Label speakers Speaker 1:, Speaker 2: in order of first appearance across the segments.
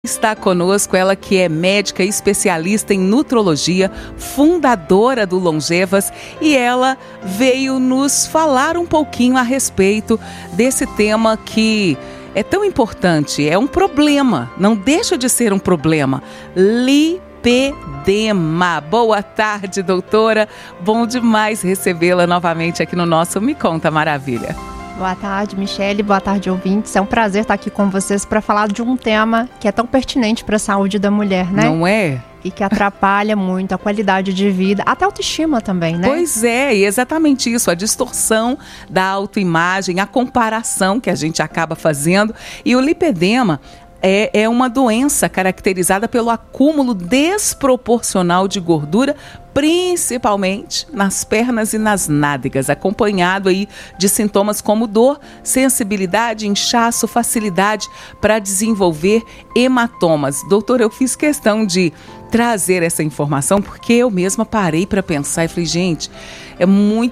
Speaker 1: Está conosco ela que é médica especialista em nutrologia, fundadora do Longevas, e ela veio nos falar um pouquinho a respeito desse tema que é tão importante, é um problema, não deixa de ser um problema, lipedema. Boa tarde, doutora, bom demais recebê-la novamente aqui no nosso Me Conta Maravilha.
Speaker 2: Boa tarde, Michele. Boa tarde, ouvintes. É um prazer estar aqui com vocês para falar de um tema que é tão pertinente para a saúde da mulher, né?
Speaker 1: Não é?
Speaker 2: E que atrapalha muito a qualidade de vida, até a autoestima também, né?
Speaker 1: Pois é, e exatamente isso, a distorção da autoimagem, a comparação que a gente acaba fazendo. E o lipedema é uma doença caracterizada pelo acúmulo desproporcional de gordura, principalmente nas pernas e nas nádegas, acompanhado aí de sintomas como dor, sensibilidade, inchaço, facilidade para desenvolver hematomas. Doutora, eu fiz questão de trazer essa informação porque eu mesma parei para pensar e falei, gente, é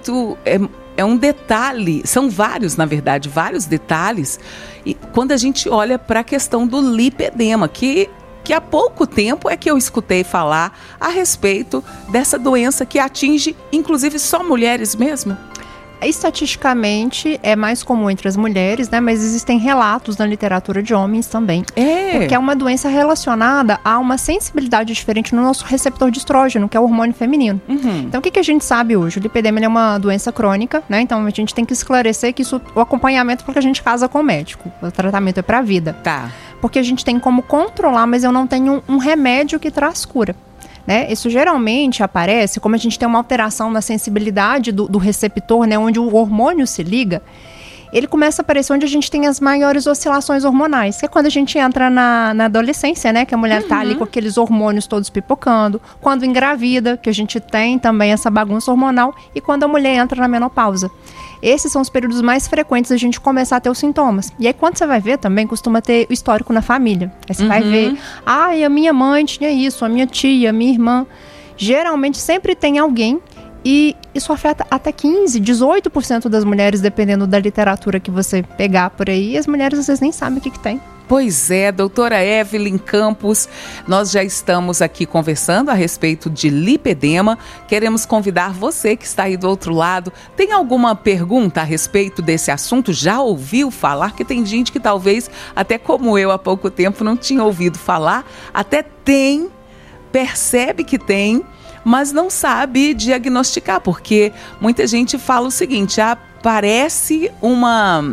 Speaker 1: um detalhe, são vários, na verdade, vários detalhes, e quando a gente olha para a questão do lipedema, que há pouco tempo é que eu escutei falar a respeito dessa doença que atinge, inclusive, só mulheres mesmo.
Speaker 2: Estatisticamente é mais comum entre as mulheres, né? Mas existem relatos na literatura de homens também. Porque é uma doença relacionada a uma sensibilidade diferente no nosso receptor de estrógeno, que é o hormônio feminino. Então, o que a gente sabe hoje? O lipedema é uma doença crônica, né? Então, a gente tem que esclarecer que o acompanhamento é porque a gente casa com o médico. O tratamento é para a vida.
Speaker 1: Tá.
Speaker 2: Porque a gente tem como controlar, mas eu não tenho um remédio que traz cura. Né? Isso geralmente aparece como a gente tem uma alteração na sensibilidade do receptor, né? Onde o hormônio se liga, ele começa a aparecer onde a gente tem as maiores oscilações hormonais, que é quando a gente entra na adolescência, né? Que a mulher tá ali com aqueles hormônios todos pipocando, quando engravida, que a gente tem também essa bagunça hormonal, e quando a mulher entra na menopausa. Esses são os períodos mais frequentes da gente começar a ter os sintomas. E aí, quando você vai ver também, costuma ter o histórico na família. Aí você vai ver, a minha mãe tinha isso, a minha tia, a minha irmã. Geralmente sempre tem alguém, e isso afeta até 15%, 18% das mulheres, dependendo da literatura que você pegar por aí. E as mulheres às vezes nem sabem o que tem.
Speaker 1: Pois é, doutora Evelyn Campos, nós já estamos aqui conversando a respeito de lipedema. Queremos convidar você que está aí do outro lado. Tem alguma pergunta a respeito desse assunto? Já ouviu falar? Que tem gente que talvez, até como eu há pouco tempo, não tinha ouvido falar. Até tem, percebe que tem, mas não sabe diagnosticar, porque muita gente fala o seguinte, parece uma...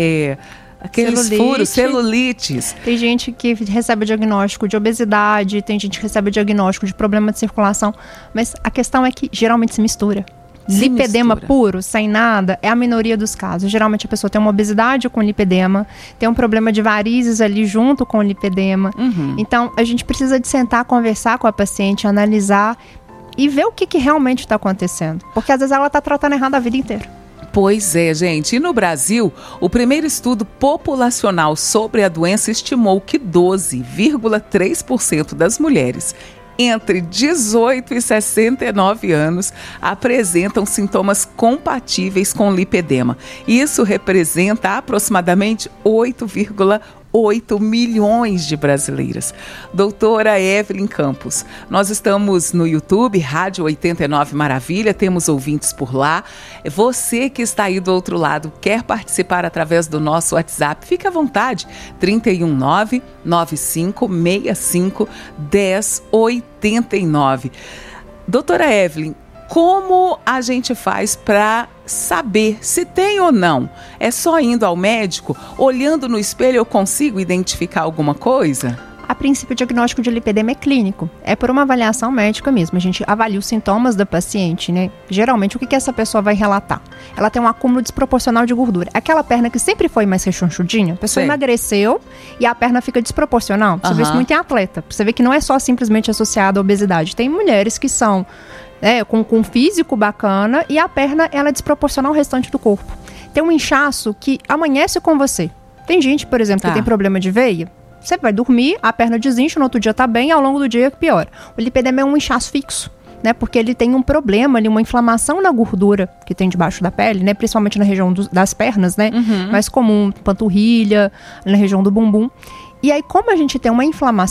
Speaker 1: aqueles furos, celulites.
Speaker 2: Tem gente que recebe diagnóstico de obesidade, tem gente que recebe diagnóstico de problema de circulação, mas a questão é que geralmente se mistura. Lipedema puro, sem nada, é a minoria dos casos. Geralmente a pessoa tem uma obesidade com lipedema, tem um problema de varizes ali junto com o lipedema. Então a gente precisa de sentar, conversar com a paciente, analisar e ver o que realmente está acontecendo. Porque às vezes ela está tratando errado a vida inteira.
Speaker 1: Pois é, gente. E no Brasil, o primeiro estudo populacional sobre a doença estimou que 12,3% das mulheres entre 18 e 69 anos apresentam sintomas compatíveis com lipedema. Isso representa aproximadamente 8,8 milhões de brasileiras. Doutora Evelyn Campos, nós estamos no YouTube, Rádio 89 Maravilha, temos ouvintes por lá. Você que está aí do outro lado, quer participar através do nosso WhatsApp, fique à vontade, 319-9565-1089. Doutora Evelyn, como a gente faz para saber se tem ou não? É só indo ao médico? Olhando no espelho eu consigo identificar alguma coisa?
Speaker 2: A princípio, o diagnóstico de lipedema é clínico. É por uma avaliação médica mesmo. A gente avalia os sintomas da paciente, né? Geralmente, o que essa pessoa vai relatar? Ela tem um acúmulo desproporcional de gordura. Aquela perna que sempre foi mais rechonchudinha, a pessoa emagreceu e a perna fica desproporcional. Você vê isso muito em atleta. Você vê que não é só simplesmente associado à obesidade. Tem mulheres que são com um físico bacana e a perna ela é desproporcional ao restante do corpo. Tem um inchaço que amanhece com você. Tem gente, por exemplo, que tem problema de veia. Você vai dormir, a perna desincha, no outro dia tá bem, ao longo do dia piora. O lipedema é um inchaço fixo, né? Porque ele tem um problema ali, uma inflamação na gordura que tem debaixo da pele, né? Principalmente na região das pernas, né? Mais comum, panturrilha, na região do bumbum. E aí, como a gente tem uma inflamação